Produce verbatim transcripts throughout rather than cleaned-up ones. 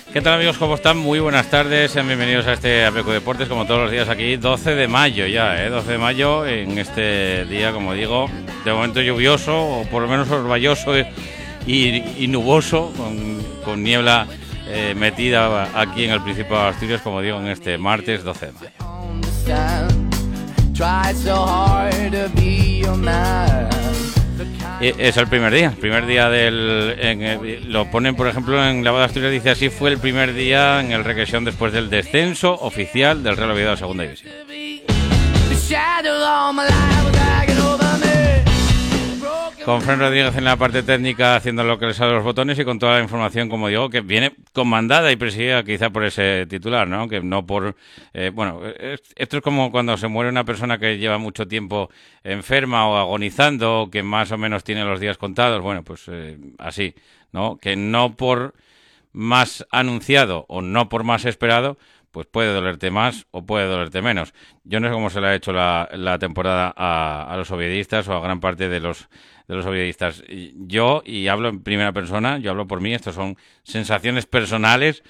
¿Qué tal, amigos? ¿Cómo están? Muy buenas tardes, sean bienvenidos a este A P Q Deportes, como todos los días aquí, doce de mayo ya, ¿eh? doce de mayo, en este día, como digo, de momento lluvioso, o por lo menos orvalloso y, y, y nuboso, con, con niebla eh, metida aquí en el Principado de Asturias, como digo, en este martes doce de mayo. Es el primer día, el primer día del... En el, lo ponen, por ejemplo, en la Voz de Asturias, dice así: fue el primer día en el Requesión después del descenso oficial del Real Oviedo a Segunda División. Con Fran Rodríguez en la parte técnica haciendo lo que le sale a los botones y con toda la información, como digo, que viene comandada y presidida quizá por ese titular, ¿no? Que no por... Eh, bueno, esto es como cuando se muere una persona que lleva mucho tiempo enferma o agonizando, o que más o menos tiene los días contados. Bueno, pues eh, así, ¿no? Que no por más anunciado o no por más esperado, pues puede dolerte más o puede dolerte menos. Yo no sé cómo se le ha hecho la, la temporada a, a los oviedistas o a gran parte de los de los oviedistas. Yo, y hablo en primera persona, yo hablo por mí, estos son sensaciones personales.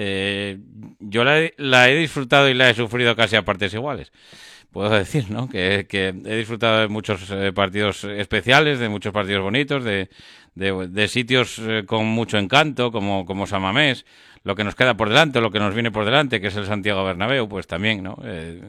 Eh, yo la, la he disfrutado y la he sufrido casi a partes iguales. Puedo decir, ¿no? Que, que he disfrutado de muchos eh, partidos especiales, de muchos partidos bonitos, de, de, de sitios eh, con mucho encanto, como, como San Mamés, lo que nos queda por delante, lo que nos viene por delante, que es el Santiago Bernabéu, pues también, ¿no? Eh,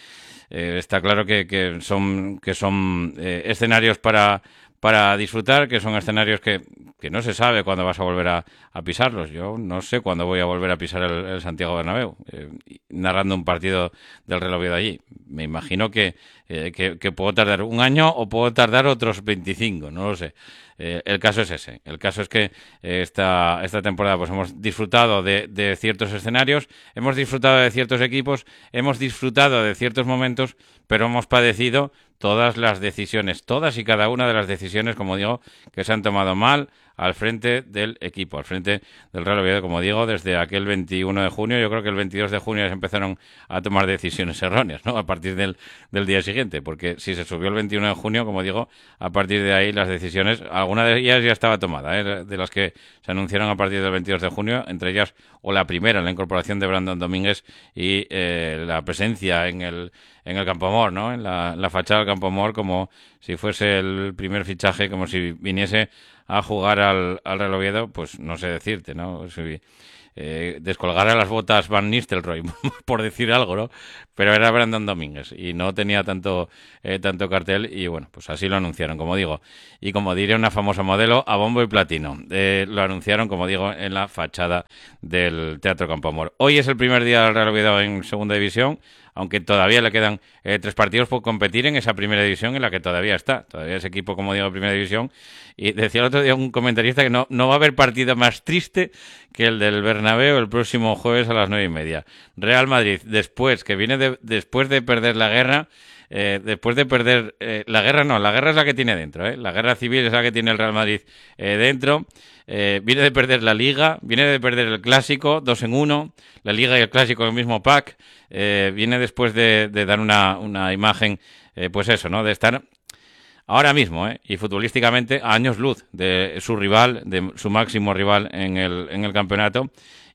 eh, está claro que, que son, que son eh, escenarios para... para disfrutar, que son escenarios que, que no se sabe cuándo vas a volver a, a pisarlos. Yo no sé cuándo voy a volver a pisar el, el Santiago Bernabéu, eh, narrando un partido del Real Oviedo allí. Me imagino que, eh, que, que puedo tardar un año o puedo tardar otros veinticinco, no lo sé. Eh, el caso es ese. El caso es que eh, esta, esta temporada pues hemos disfrutado de, de ciertos escenarios, hemos disfrutado de ciertos equipos, hemos disfrutado de ciertos momentos, pero hemos padecido todas las decisiones, todas y cada una de las decisiones, como digo, que se han tomado mal al frente del equipo, al frente del Real Oviedo, como digo, desde aquel veintiuno de junio. Yo creo que el veintidós de junio se empezaron a tomar decisiones erróneas, ¿no? A partir del, del día siguiente, porque si se subió el veintiuno de junio, como digo, a partir de ahí las decisiones, alguna de ellas ya estaba tomada, ¿eh? De las que se anunciaron a partir del veintidós de junio, entre ellas, o la primera, la incorporación de Brandon Domínguez y eh, la presencia en el en el Campo Amor, ¿no? En la, la fachada del Campo Amor, como si fuese el primer fichaje, como si viniese a jugar al, al Real Oviedo, pues no sé decirte, ¿no? Si, eh, descolgara las botas Van Nistelrooy, por decir algo, ¿no? Pero era Brandon Domínguez y no tenía tanto eh, tanto cartel y bueno, pues así lo anunciaron, como digo. Y como diría una famosa modelo, a bombo y platino. Eh, lo anunciaron, como digo, en la fachada del Teatro Campo Amor. Hoy es el primer día del Real Oviedo en Segunda División, aunque todavía le quedan eh, tres partidos por competir en esa primera división en la que todavía está. Todavía es equipo, como digo, de primera división. Y decía el otro día un comentarista que no, no va a haber partido más triste que el del Bernabéu el próximo jueves a las nueve y media. Real Madrid, después, que viene de, después de perder la guerra, eh, después de perder... Eh, la guerra no, la guerra es la que tiene dentro, ¿eh? La guerra civil es la que tiene el Real Madrid eh, dentro. Eh, viene de perder la Liga, viene de perder el Clásico, dos en uno, la Liga y el Clásico en el mismo pack, eh, viene después de, de dar una, una imagen, eh, pues eso, ¿no? De estar ahora mismo, ¿eh? Y futbolísticamente a años luz de su rival, de su máximo rival en el, en el campeonato,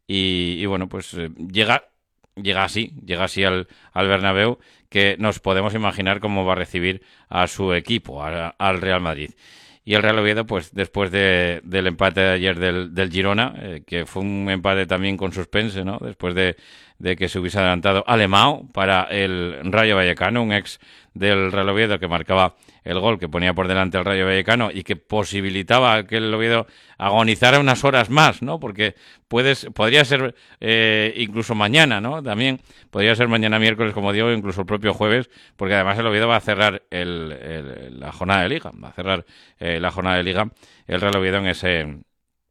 y, y bueno, pues eh, llega, llega así, llega así al, al Bernabéu, que nos podemos imaginar cómo va a recibir a su equipo, a, al Real Madrid. Y el Real Oviedo, pues después de, del empate de ayer del, del Girona, eh, que fue un empate también con suspense, ¿no? Después de, de que se hubiese adelantado Alemão para el Rayo Vallecano, un ex del Real Oviedo que marcaba el gol que ponía por delante al Rayo Vallecano y que posibilitaba que el Oviedo agonizara unas horas más, ¿no? Porque puedes, podría ser eh, incluso mañana, ¿no? También podría ser mañana miércoles, como digo, incluso el propio jueves, porque además el Oviedo va a cerrar el, el, la jornada de Liga, va a cerrar eh, la jornada de Liga el Real Oviedo en ese en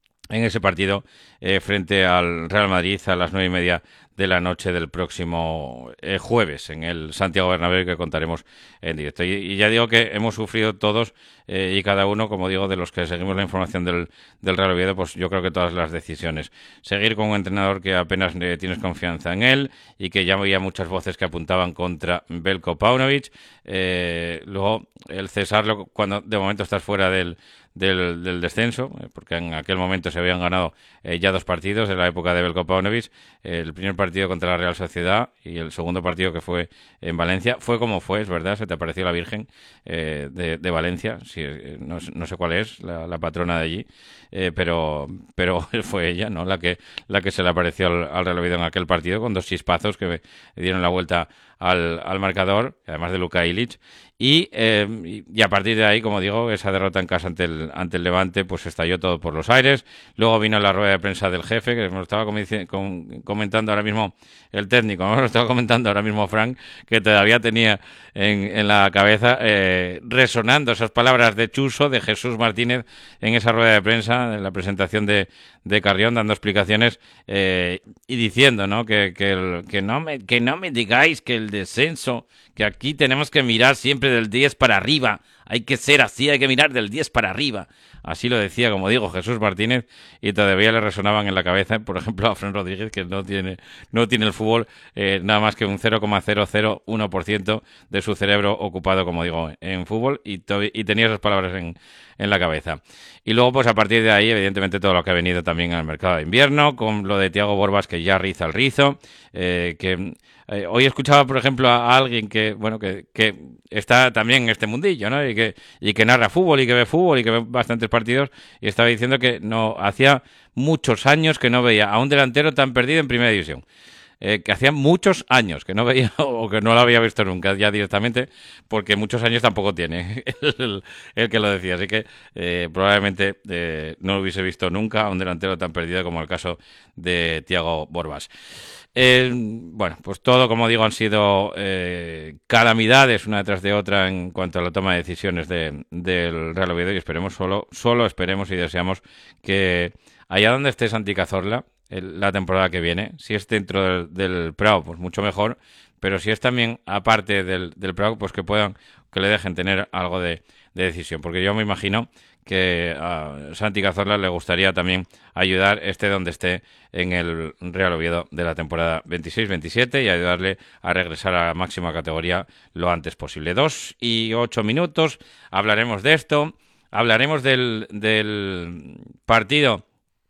ese partido eh, frente al Real Madrid a las nueve y media de la noche del próximo eh, jueves en el Santiago Bernabéu, que contaremos en directo. Y, y ya digo que hemos sufrido todos eh, y cada uno, como digo, de los que seguimos la información del, del Real Oviedo, pues yo creo que todas las decisiones. Seguir con un entrenador que apenas eh, tienes confianza en él y que ya había muchas voces que apuntaban contra Veljko Paunovic. Eh, luego el cesarlo cuando de momento estás fuera del del, del descenso, porque en aquel momento se habían ganado eh, ya dos partidos en la época de Veljko Paunovic, el primer partido contra la Real Sociedad y el segundo partido que fue en Valencia. Fue como fue, es verdad, se te apareció la Virgen eh, de, de Valencia, sí, no, no sé cuál es, la, la patrona de allí, eh, pero pero fue ella, ¿no? La que la que se le apareció al, al Real Oviedo en aquel partido, con dos chispazos que dieron la vuelta al, al marcador, además de Luka Ilic. Y, eh, y a partir de ahí, como digo, esa derrota en casa ante el, ante el Levante, pues estalló todo por los aires. Luego vino la rueda de prensa del jefe, que nos estaba com comentando ahora mismo el técnico, ¿no? Nos estaba comentando ahora mismo Frank, que todavía tenía en, en la cabeza eh, resonando esas palabras de Chuso, de Jesús Martínez, en esa rueda de prensa, en la presentación de, de Carrión, dando explicaciones eh, y diciendo, ¿no? Que, que, el, que, no me, que no me digáis que el descenso, que aquí tenemos que mirar siempre del diez para arriba, hay que ser así, hay que mirar del diez para arriba. Así lo decía, como digo, Jesús Martínez, y todavía le resonaban en la cabeza, por ejemplo, a Fran Rodríguez, que no tiene no tiene el fútbol eh, nada más que un cero coma cero cero uno por ciento de su cerebro ocupado, como digo, en fútbol, y, y tenía esas palabras en, en la cabeza. Y luego, pues a partir de ahí, evidentemente, todo lo que ha venido también al mercado de invierno, con lo de Thiago Borbas, que ya riza el rizo, eh, que... Eh, hoy escuchaba, por ejemplo, a, a alguien que, bueno, que, que está también en este mundillo, ¿no? Y que, y que narra fútbol y que ve fútbol y que ve bastantes partidos, y estaba diciendo que no hacía muchos años que no veía a un delantero tan perdido en Primera División. Eh, que hacía muchos años que no veía o que no lo había visto nunca ya directamente, porque muchos años tampoco tiene el, el que lo decía, así que eh, probablemente eh, no lo hubiese visto nunca a un delantero tan perdido como el caso de Thiago Borbas. Eh, bueno, pues todo, como digo, han sido eh, calamidades una detrás de otra en cuanto a la toma de decisiones de, del Real Oviedo, y esperemos, solo, solo esperemos y deseamos que allá donde esté Santi Cazorla el, la temporada que viene, si es dentro del, del Prado, pues mucho mejor, pero si es también aparte del, del Prado, pues que puedan, que le dejen tener algo de, de decisión, porque yo me imagino que a Santi Cazorla le gustaría también ayudar, esté donde esté, en el Real Oviedo de la temporada veintiséis veintisiete, y ayudarle a regresar a la máxima categoría lo antes posible. Dos y ocho minutos, hablaremos de esto, hablaremos del, del partido,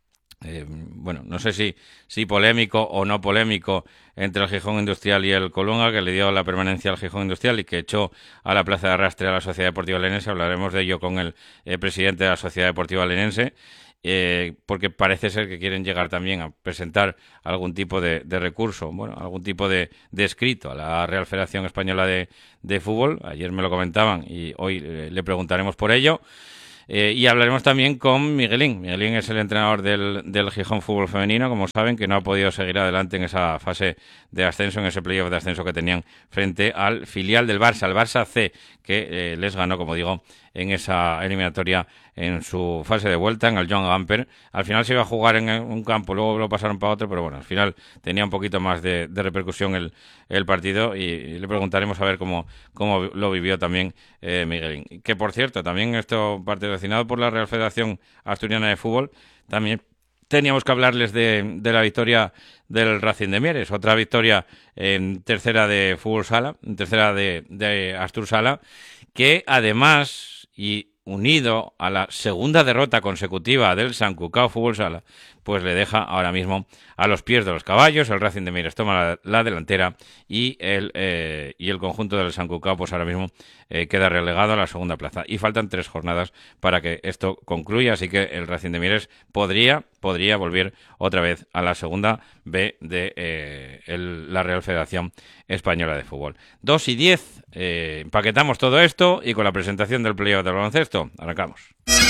eh, bueno, no sé si, si polémico o no polémico, entre el Gijón Industrial y el Colunga, que le dio la permanencia al Gijón Industrial y que echó a la plaza de arrastre a la Sociedad Deportiva Lenense. Hablaremos de ello con el eh, presidente de la Sociedad Deportiva Lenense, eh, porque parece ser que quieren llegar también a presentar algún tipo de, de recurso, bueno, algún tipo de, de escrito a la Real Federación Española de, de Fútbol. Ayer me lo comentaban y hoy eh, le preguntaremos por ello. Eh, y hablaremos también con Miguelín. Miguelín es el entrenador del, del Gijón Fútbol Femenino, como saben, que no ha podido seguir adelante en esa fase de ascenso, en ese playoff de ascenso que tenían frente al filial del Barça, al Barça C, que eh, les ganó, como digo, en esa eliminatoria en su fase de vuelta, en el Joan Gamper. Al final se iba a jugar en un campo, luego lo pasaron para otro, pero bueno, al final tenía un poquito más de, de repercusión el, el partido, y, y le preguntaremos a ver cómo, cómo lo vivió también eh, Miguelín. Que, por cierto, también esto patrocinado por la Real Federación Asturiana de Fútbol, también teníamos que hablarles de, de la victoria del Racing de Mieres, otra victoria en tercera de Fútbol Sala, en tercera de, de Astur Sala, que además, y unido a la segunda derrota consecutiva del Sant Cucao Fútbol Sala, pues le deja ahora mismo a los pies de los caballos. El Racing de Mieres toma la, la delantera, y el, eh, y el conjunto del Sant Cucao pues ahora mismo eh, queda relegado a la segunda plaza. Y faltan tres jornadas para que esto concluya, así que el Racing de Mieres podría, podría volver otra vez a la segunda B de eh, el, la Real Federación Española de Fútbol. Dos y diez, eh, empaquetamos todo esto y con la presentación del playoff del baloncesto, arrancamos.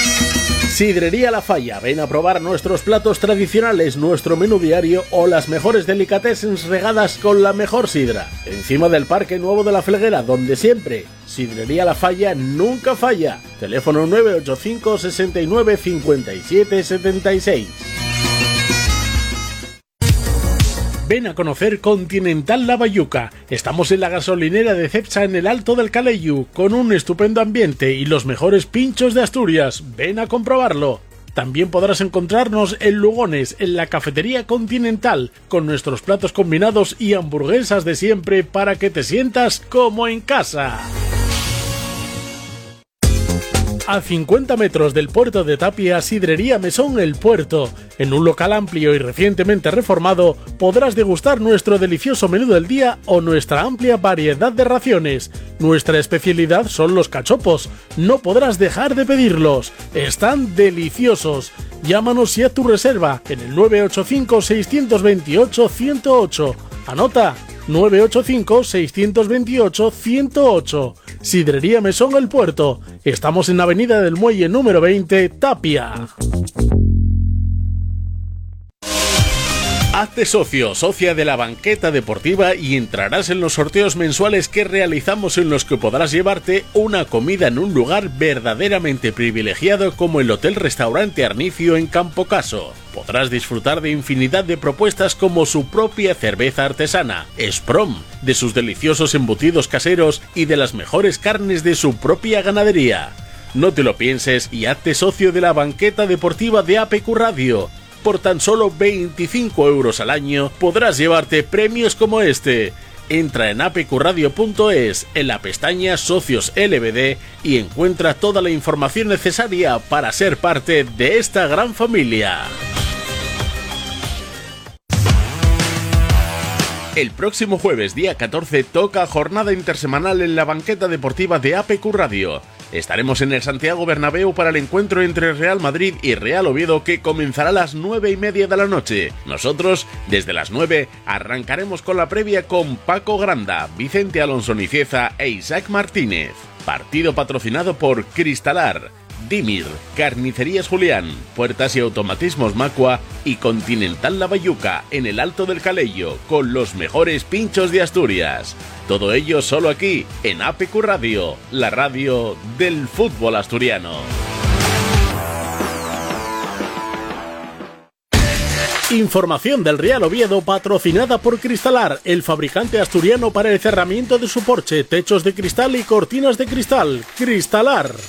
Sidrería La Falla, ven a probar nuestros platos tradicionales, nuestro menú diario o las mejores delicatessens regadas con la mejor sidra. Encima del Parque Nuevo de la Felguera, donde siempre, Sidrería La Falla nunca falla. Teléfono nueve ocho cinco, sesenta y nueve, cincuenta y siete, setenta y seis. Ven a conocer Continental La Bayuca. Estamos en la gasolinera de Cepsa en el Alto del Caleyú, con un estupendo ambiente y los mejores pinchos de Asturias. Ven a comprobarlo. También podrás encontrarnos en Lugones, en la Cafetería Continental, con nuestros platos combinados y hamburguesas de siempre para que te sientas como en casa. A cincuenta metros del puerto de Tapia, Sidrería Mesón El Puerto. En un local amplio y recientemente reformado, podrás degustar nuestro delicioso menú del día o nuestra amplia variedad de raciones. Nuestra especialidad son los cachopos. No podrás dejar de pedirlos. Están deliciosos. Llámanos y haz tu reserva en el nueve ocho cinco, seis dos ocho, uno cero ocho. Anota, nueve ocho cinco, seis dos ocho, uno cero ocho. Sidrería Mesón El Puerto. Estamos en la avenida del Muelle número veinte, Tapia. Hazte socio, socia de la banqueta deportiva y entrarás en los sorteos mensuales que realizamos, en los que podrás llevarte una comida en un lugar verdaderamente privilegiado como el Hotel Restaurante Arnicio en Campocaso. Podrás disfrutar de infinidad de propuestas como su propia cerveza artesana, Sprom, de sus deliciosos embutidos caseros y de las mejores carnes de su propia ganadería. No te lo pienses y hazte socio de la banqueta deportiva de A P Q Radio. Por tan solo veinticinco euros al año podrás llevarte premios como este. Entra en a p q radio punto es, en la pestaña Socios L B D, y encuentra toda la información necesaria para ser parte de esta gran familia. El próximo jueves, día catorce, toca jornada intersemanal en la banqueta deportiva de A P Q Radio. Estaremos en el Santiago Bernabéu para el encuentro entre Real Madrid y Real Oviedo, que comenzará a las nueve y media de la noche. Nosotros, desde las nueve, arrancaremos con la previa con Paco Granda, Vicente Alonso Nicieza e Isaac Martínez. Partido patrocinado por Cristalar, Dimir, Carnicerías Julián, Puertas y Automatismos Macua y Continental Labayuca en el Alto del Calello, con los mejores pinchos de Asturias. Todo ello solo aquí, en A P Q Radio, la radio del fútbol asturiano. Información del Real Oviedo patrocinada por Cristalar, el fabricante asturiano para el cerramiento de su porche, techos de cristal y cortinas de cristal. Cristalar.